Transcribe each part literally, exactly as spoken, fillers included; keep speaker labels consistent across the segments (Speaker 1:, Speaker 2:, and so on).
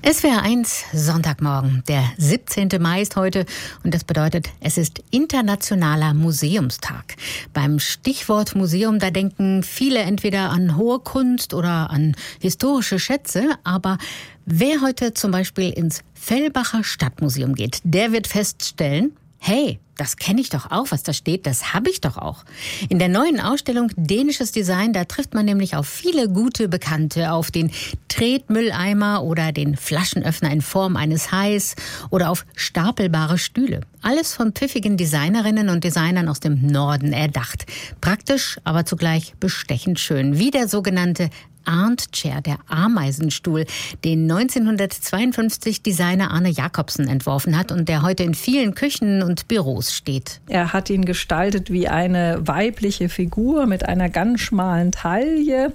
Speaker 1: S W R eins, Sonntagmorgen. Der siebzehnte Mai ist heute und das bedeutet, es ist Internationaler Museumstag. Beim Stichwort Museum, da denken viele entweder an hohe Kunst oder an historische Schätze, aber wer heute zum Beispiel ins Fellbacher Stadtmuseum geht, der wird feststellen, hey, das kenne ich doch auch, was da steht, das habe ich doch auch. In der neuen Ausstellung Dänisches Design, da trifft man nämlich auf viele gute Bekannte, auf den Tretmülleimer oder den Flaschenöffner in Form eines Hais oder auf stapelbare Stühle. Alles von pfiffigen Designerinnen und Designern aus dem Norden erdacht. Praktisch, aber zugleich bestechend schön, wie der sogenannte Arndt Chair, der Ameisenstuhl, den neunzehnhundertzweiundfünfzig Designer Arne Jacobsen entworfen hat und der heute in vielen Küchen und Büros steht.
Speaker 2: Er hat ihn gestaltet wie eine weibliche Figur mit einer ganz schmalen Taille.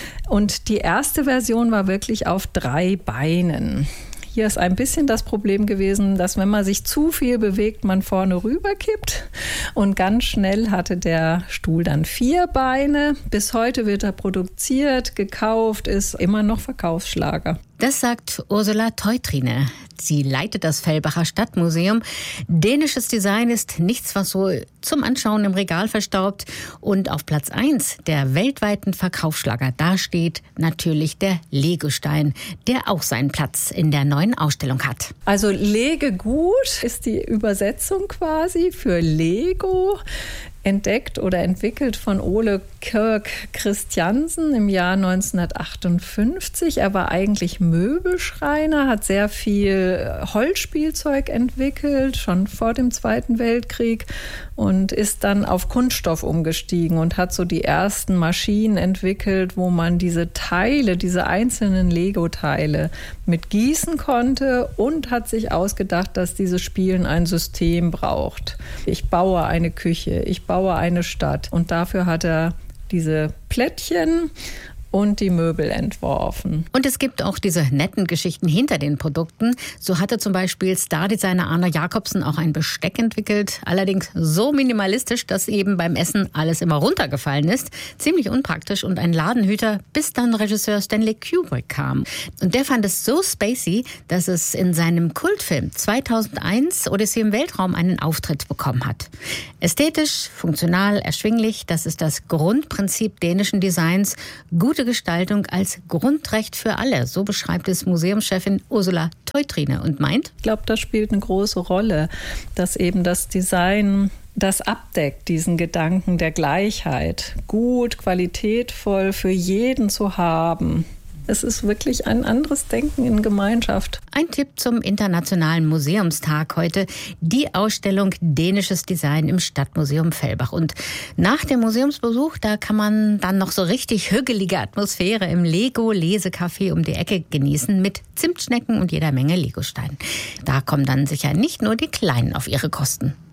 Speaker 2: Und die erste Version war wirklich auf drei Beinen. Hier ist ein bisschen das Problem gewesen, dass wenn man sich zu viel bewegt, man vorne rüberkippt. Und ganz schnell hatte der Stuhl dann vier Beine. Bis heute wird er produziert, gekauft, ist immer noch Verkaufsschlager.
Speaker 1: Das sagt Ursula Teutrine. Sie leitet das Fellbacher Stadtmuseum. Dänisches Design ist nichts, was so zum Anschauen im Regal verstaubt. Und auf Platz eins der weltweiten Verkaufsschlager, da steht natürlich der Legostein, der auch seinen Platz in der neuen Ausstellung hat.
Speaker 2: Also Legegut ist die Übersetzung quasi für Lego. Entdeckt oder entwickelt von Ole Kirk Christiansen im Jahr neunzehnhundertachtundfünfzig. Er war eigentlich Möbelschreiner, hat sehr viel Holzspielzeug entwickelt, schon vor dem Zweiten Weltkrieg, und ist dann auf Kunststoff umgestiegen und hat so die ersten Maschinen entwickelt, wo man diese Teile, diese einzelnen Lego-Teile mit gießen konnte, und hat sich ausgedacht, dass dieses Spielen ein System braucht. Ich baue eine Küche, ich baue eine Stadt, und dafür hat er diese Plättchen und die Möbel entworfen.
Speaker 1: Und es gibt auch diese netten Geschichten hinter den Produkten. So hatte zum Beispiel Stardesigner Arne Jacobsen auch ein Besteck entwickelt. Allerdings so minimalistisch, dass eben beim Essen alles immer runtergefallen ist. Ziemlich unpraktisch und ein Ladenhüter, bis dann Regisseur Stanley Kubrick kam. Und der fand es so spacey, dass es in seinem Kultfilm zweitausendeins Odyssee im Weltraum einen Auftritt bekommen hat. Ästhetisch, funktional, erschwinglich, das ist das Grundprinzip dänischen Designs. Gute Gestaltung als Grundrecht für alle. So beschreibt es Museumschefin Ursula Teutrine und meint,
Speaker 2: ich glaube, das spielt eine große Rolle, dass eben das Design das abdeckt, diesen Gedanken der Gleichheit, gut, qualitätvoll für jeden zu haben. Es ist wirklich ein anderes Denken in Gemeinschaft.
Speaker 1: Ein Tipp zum Internationalen Museumstag heute, die Ausstellung Dänisches Design im Stadtmuseum Fellbach. Und nach dem Museumsbesuch, da kann man dann noch so richtig hügelige Atmosphäre im Lego-Lesecafé um die Ecke genießen mit Zimtschnecken und jeder Menge Legosteinen. Da kommen dann sicher nicht nur die Kleinen auf ihre Kosten.